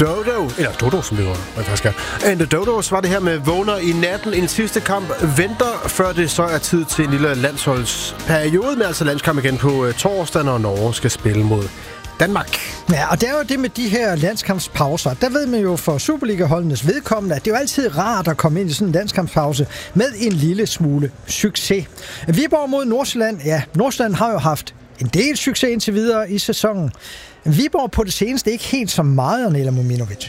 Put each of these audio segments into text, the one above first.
Dodo, eller Dodo, som det var, faktisk er. And the Dodos var det her med vågner i natten. En sidste kamp venter, før det så er tid til en lille landsholdsperiode, med altså landskamp igen på torsdag, når Norge skal spille mod Danmark. Ja, og det er jo det med de her landskampspauser. Der ved man jo for Superliga-holdenes vedkommende, at det er jo altid rart at komme ind i sådan en landskampspause med en lille smule succes. Viborg mod Nordsjælland. Ja, Nordsjælland har jo haft en del succes indtil videre i sæsonen. Viborg på det seneste ikke helt så meget, Arnela Mominovic.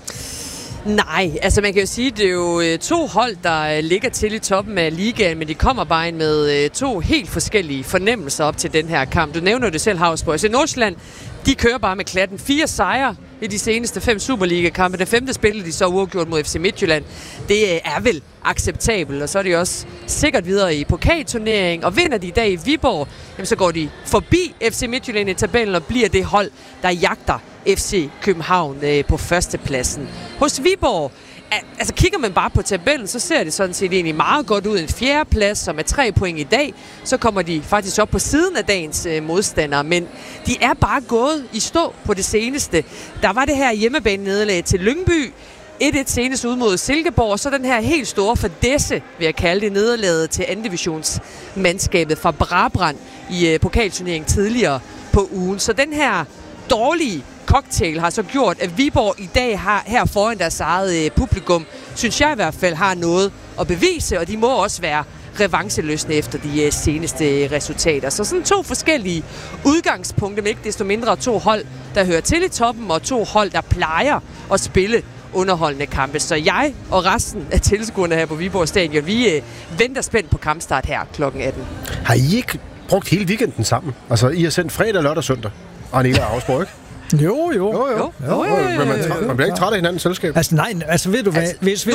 Nej, altså man kan jo sige, at det er jo to hold, der ligger til i toppen af ligaen, men de kommer bare ind med to helt forskellige fornemmelser op til den her kamp. Du nævner det selv, Havsborg. Altså Nordsjælland, de kører bare med klatten. 4 sejre i de seneste 5 Superliga-kampe. Den 5. spillede de så uafgjort mod FC Midtjylland. Det er vel acceptabelt, og så er de også sikkert videre i pokalturnering. Og vinder de i dag i Viborg, jamen så går de forbi FC Midtjylland i tabellen og bliver det hold, der jagter FC København på førstepladsen. Hos Viborg, altså kigger man bare på tabellen, så ser det sådan set egentlig meget godt ud. En 4. plads, som er 3 point i dag. Så kommer de faktisk op på siden af dagens modstandere, men de er bare gået i stå på det seneste. Der var det her hjemmebane-nederlag til Lyngby. 1-1 senest ud mod Silkeborg, og så den her helt store fadesse, vil jeg kalde det, nederlaget til andendivisionsmandskabet fra Brabrand i pokalturneringen tidligere på ugen. Så den her dårlige cocktail har så gjort, at Viborg i dag har her foran deres eget publikum, synes jeg i hvert fald, har noget at bevise, og de må også være revancheløsne efter de seneste resultater. Så sådan 2 forskellige udgangspunkter, men ikke desto mindre 2 hold, der hører til i toppen, og 2 hold, der plejer at spille underholdende kampe. Så jeg og resten af tilskuerne her på Viborg Stadion, vi venter spændt på kampstart her kl. 18. Har I ikke brugt hele weekenden sammen? Altså, I har sendt fredag, lørdag og søndag. Arnela og Havsborg, ikke? Jo. Man bliver ikke træt af hinandens selskab. Altså nej, altså ved du hvad, hvis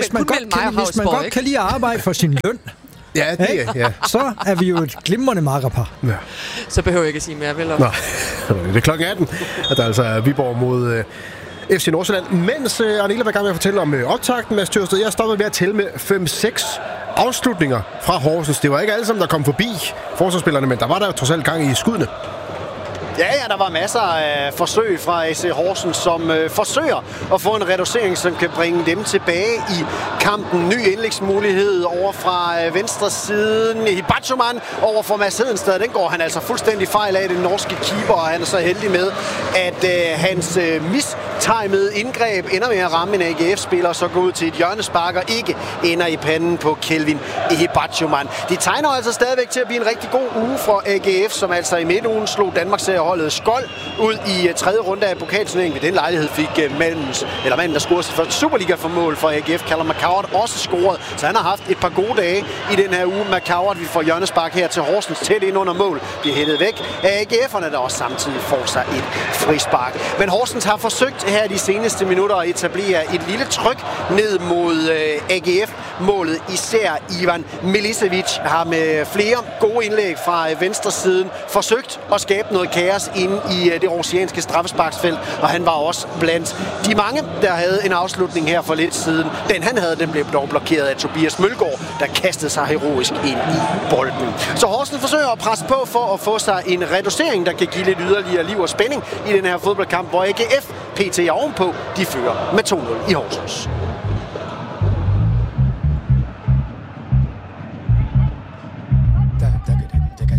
man godt kan lide at arbejde for sin løn, ja, det er, ja. så er vi jo et glimrende makkerpar. Ja. Så behøver jeg ikke at sige mere, vel? Nå, det er kl. 18, at der altså er Viborg mod FC Nordsjælland. Mens Arnela var i gang med at fortælle om optakten, Mads Tørsted, jeg stoppede ved at tælle med 5-6 afslutninger fra Horsens. Det var ikke alle sammen, der kom forbi forsvarsspillerne, men der var der trods alt gang i skuddene. Ja, der var masser af forsøg fra AC Horsens, som forsøger at få en reducering, som kan bringe dem tilbage i kampen. Ny indlægsmulighed over fra venstre siden. Hibachuman over for Mads Hedenstad. Den går han altså fuldstændig fejl af, den norske keeper, og han er så heldig med, at hans mistimede indgreb ender med at ramme en AGF-spiller, og så går ud til et hjørnespark og ikke ender i panden på Kelvin Hibachuman. De tegner altså stadigvæk til at blive en rigtig god uge for AGF, som altså i midtugen slog Danmarks holdet Skold ud i 3. runde af pokalturneringen. Ved den lejlighed fik manden, der scorede sit første Superliga for mål for AGF, Callum McCoward, også scoret. Så han har haft et par gode dage i den her uge. McCoward, vi får hjørnespark her til Horsens tæt ind under mål. Bliver hættet væk af AGF'erne, der også samtidig får sig et frispark. Men Horsens har forsøgt her de seneste minutter at etablere et lille tryk ned mod AGF-målet. Især Ivan Milicevic har med flere gode indlæg fra venstre siden forsøgt at skabe noget kaos inde i det oceanske straffesparksfelt, og han var også blandt de mange, der havde en afslutning her for lidt siden. Den blev dog blokeret af Tobias Mølgaard, der kastede sig heroisk ind i bolden. Så Horsens forsøger at presse på for at få sig en reducering, der kan give lidt yderligere liv og spænding i den her fodboldkamp, hvor AGF PT er ovenpå. De fører med 2-0 i Horsens.